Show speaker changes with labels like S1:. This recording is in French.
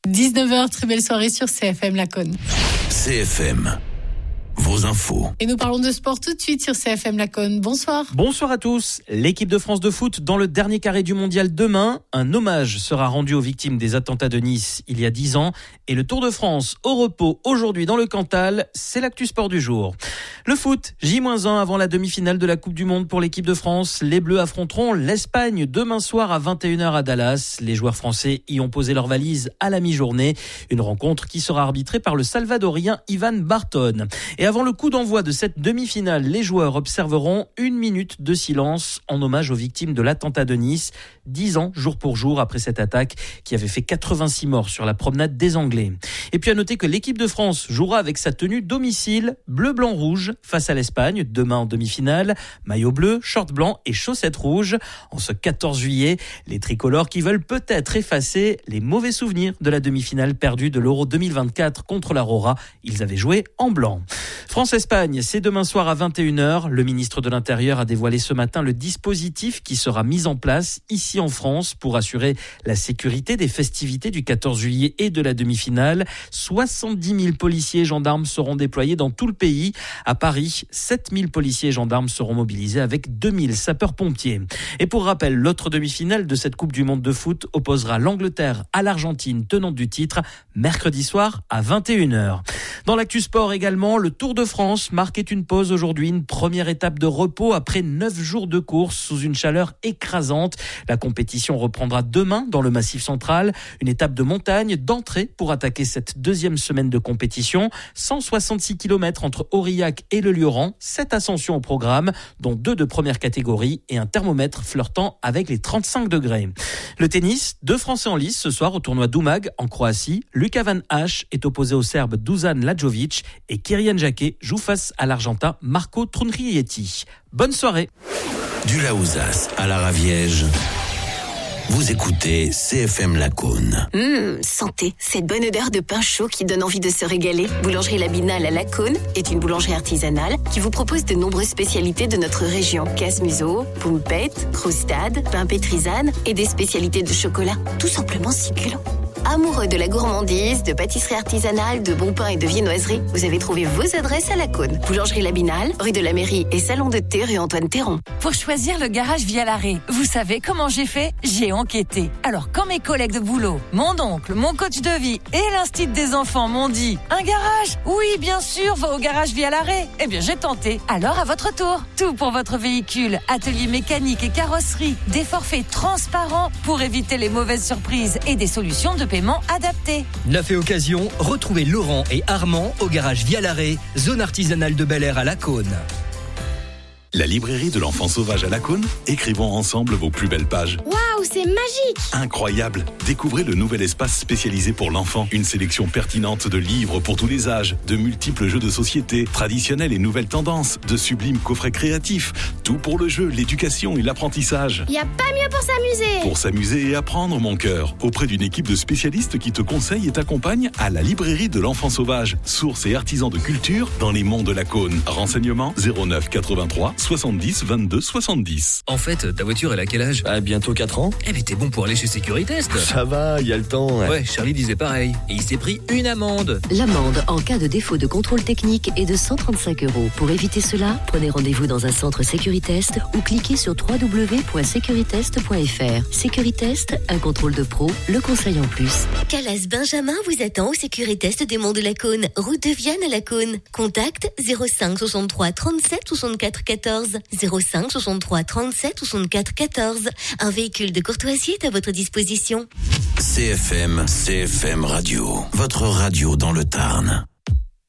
S1: 19h, très belle soirée sur CFM Laconne.
S2: CFM, vos infos.
S1: Et nous parlons de sport tout de suite sur CFM Laconne. Bonsoir.
S3: Bonsoir à tous. L'équipe de France de foot dans le dernier carré du mondial demain. Un hommage sera rendu aux victimes des attentats de Nice il y a 10 ans. Et le Tour de France au repos aujourd'hui dans le Cantal. C'est l'actu sport du jour. Le foot, J-1 avant la demi-finale de la Coupe du Monde pour l'équipe de France. Les Bleus affronteront l'Espagne demain soir à 21h à Dallas. Les joueurs français y ont posé leurs valises à la mi-journée. Une rencontre qui sera arbitrée par le Salvadorien Ivan Barton. Et avant le coup d'envoi de cette demi-finale, les joueurs observeront 1 minute de silence en hommage aux victimes de l'attentat de Nice, 10 ans jour pour jour après cette attaque qui avait fait 86 morts sur la promenade des Anglais. Et puis à noter que l'équipe de France jouera avec sa tenue domicile bleu, blanc, rouge face à l'Espagne demain en demi-finale. Maillot bleu, short blanc et chaussettes rouges. En ce 14 juillet, les tricolores qui veulent peut-être effacer les mauvais souvenirs de la demi-finale perdue de l'Euro 2024 contre l'Aurora. Ils avaient joué en blanc. France-Espagne, c'est demain soir à 21h. Le ministre de l'Intérieur a dévoilé ce matin le dispositif qui sera mis en place ici en France pour assurer la sécurité des festivités du 14 juillet et de la demi-finale. 70 000 policiers et gendarmes seront déployés dans tout le pays. À Paris, 7 000 policiers et gendarmes seront mobilisés avec 2 000 sapeurs-pompiers. Et pour rappel, l'autre demi-finale de cette Coupe du Monde de foot opposera l'Angleterre à l'Argentine, tenante du titre, mercredi soir à 21h. Dans l'actu sport également, le Tour de France marquait une pause aujourd'hui, une première étape de repos après 9 jours de course sous une chaleur écrasante. La compétition reprendra demain dans le Massif central, une étape de montagne d'entrée pour attaquer cette deuxième semaine de compétition. 166 km entre Aurillac et le Lioran, 7 ascensions au programme, dont 2 de première catégorie et un thermomètre flirtant avec les 35 degrés. Le tennis, 2 Français en lice ce soir au tournoi d'Umag en Croatie. Luka Van Hache est opposé au Serbe Dusan Lajovic et Kirian Jacquet joue face à l'Argentin Marco Trunrieti. Bonne soirée.
S2: Du Laouzas à la Raviège, vous écoutez CFM Laconne.
S4: Santé, cette bonne odeur de pain chaud qui donne envie de se régaler. Boulangerie Labinale à Laconne est une boulangerie artisanale qui vous propose de nombreuses spécialités de notre région. Casse-museau, poumpette, croustade, pain pétrisane et des spécialités de chocolat. Tout simplement succulent. Amoureux de la gourmandise, de pâtisserie artisanale, de bon pain et de viennoiserie, vous avez trouvé vos adresses à Laconne. Boulangerie Labinale, rue de la Mairie et salon de thé rue Antoine Théron.
S5: Pour choisir le garage via l'arrêt, vous savez comment j'ai fait ? J'ai enquêté. Alors quand mes collègues de boulot, mon oncle, mon coach de vie et l'instit des enfants m'ont dit « Un garage ? Oui, bien sûr, va au garage via l'arrêt !» Eh bien j'ai tenté. Alors à votre tour, tout pour votre véhicule, atelier mécanique et carrosserie, des forfaits transparents pour éviter les mauvaises surprises et des solutions de paiement adapté.
S6: Neuf et occasion, retrouvez Laurent et Armand au garage Via l'Arrêt, zone artisanale de Bel-Air à Laconne.
S7: La librairie de l'enfant sauvage à Laconne, écrivons ensemble vos plus belles pages.
S8: Waouh, c'est magique!
S7: Incroyable! Découvrez le nouvel espace spécialisé pour l'enfant. Une sélection pertinente de livres pour tous les âges, de multiples jeux de société, traditionnels et nouvelles tendances, de sublimes coffrets créatifs. Tout pour le jeu, l'éducation et l'apprentissage.
S8: Y a pas mieux pour s'amuser!
S7: Pour s'amuser et apprendre, mon cœur. Auprès d'une équipe de spécialistes qui te conseillent et t'accompagnent à la librairie de l'enfant sauvage. Source et artisan de culture dans les monts de Laconne. Renseignements 09 83 70 22 70.
S9: En fait, ta voiture, elle a quel âge ?
S10: Bientôt 4 ans.
S9: Eh mais t'es bon pour aller chez Sécuritest.
S10: Ça va, il y a le temps.
S9: Ouais, Charlie disait pareil. Et il s'est pris une amende.
S11: L'amende en cas de défaut de contrôle technique est de 135 €. Pour éviter cela, prenez rendez-vous dans un centre Sécuritest ou cliquez sur www.securitest.fr. Sécuritest, un contrôle de pro, le conseil en plus.
S12: Calas Benjamin vous attend au Sécuritest des Monts de Laconne, route de Vienne à Laconne. Contact 05 63 37 64 14. 05 63 37 64 14. Un véhicule de courtoisie est à votre disposition.
S2: CFM Radio, votre radio dans le Tarn.